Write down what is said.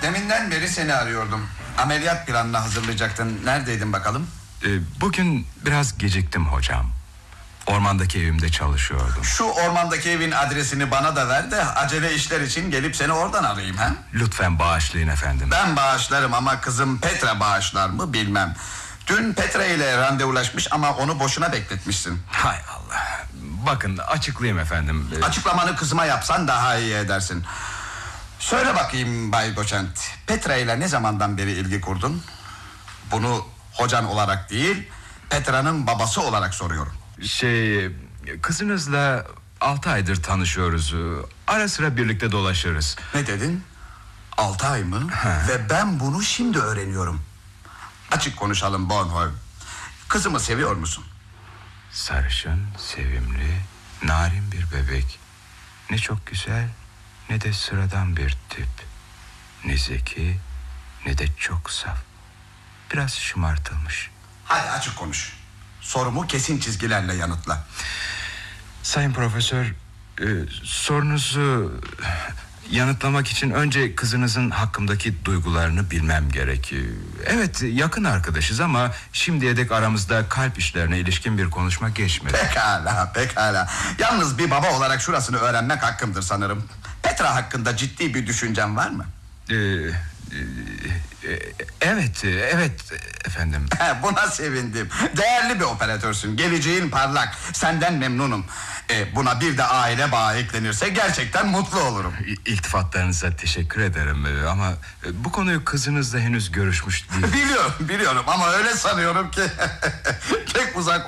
Deminden beri seni arıyordum. Ameliyat planını hazırlayacaktın. Neredeydin bakalım? Bugün biraz geciktim hocam. Ormandaki evimde çalışıyordum. Şu ormandaki evin adresini bana da ver de acele işler için gelip seni oradan arayayım ha? Lütfen bağışlayın efendim. Ben bağışlarım ama kızım Petra bağışlar mı bilmem. Dün Petra ile randevulaşmış ama onu boşuna bekletmişsin. Hay Allah. Bakın açıklayayım efendim. Açıklamanı kızıma yapsan daha iyi edersin. Söyle bakayım Bay Doçent, Petra ile ne zamandan beri ilgi kurdun? Bunu hocan olarak değil, Petra'nın babası olarak soruyorum. Kızınızla 6 aydır tanışıyoruz. Ara sıra birlikte dolaşırız. Ne dedin? 6 ay mı? Ve ben bunu şimdi öğreniyorum. Açık konuşalım Bornholm. Kızımı seviyor musun? Sarışın, sevimli, narin bir bebek. Ne çok güzel, ne de sıradan bir tip. Ne zeki, ne de çok saf. Biraz şımartılmış. Hadi açık konuş. Sorumu kesin çizgilerle yanıtla. Sayın Profesör, sorunuzu yanıtlamak için önce kızınızın hakkımdaki duygularını bilmem gerek. Evet, yakın arkadaşız ama şimdiye dek aramızda kalp işlerine ilişkin bir konuşma geçmedi. Pekala. Yalnız bir baba olarak şurasını öğrenmek hakkımdır sanırım. Petra hakkında ciddi bir düşüncen var mı? Evet efendim. Buna sevindim. Değerli bir operatörsün. Geleceğin parlak. Senden memnunum. Buna bir de aile bağı eklenirse gerçekten mutlu olurum. İltifatlarınıza teşekkür ederim ama bu konuyu kızınızla henüz görüşmüş değil. Biliyorum ama öyle sanıyorum ki pek uzak